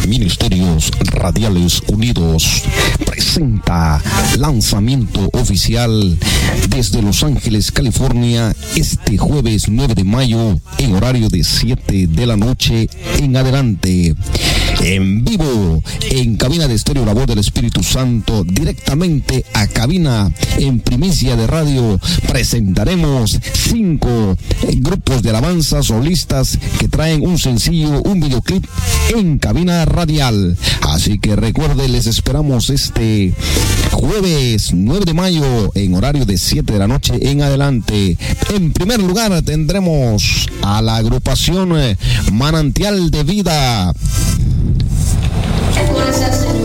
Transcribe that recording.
Ministerios Radiales Unidos presenta lanzamiento oficial desde Los Ángeles, California, este jueves 9 de mayo en horario de 7 de la noche en adelante. En vivo, en cabina de estéreo La Voz del Espíritu Santo, directamente a cabina en primicia de radio, presentaremos 5 grupos de alabanza solistas que traen un sencillo, un videoclip en cabina radial. Así que recuerde, les esperamos este jueves 9 de mayo en horario de 7 de la noche en adelante. En primer lugar tendremos a la agrupación Manantial de Vida.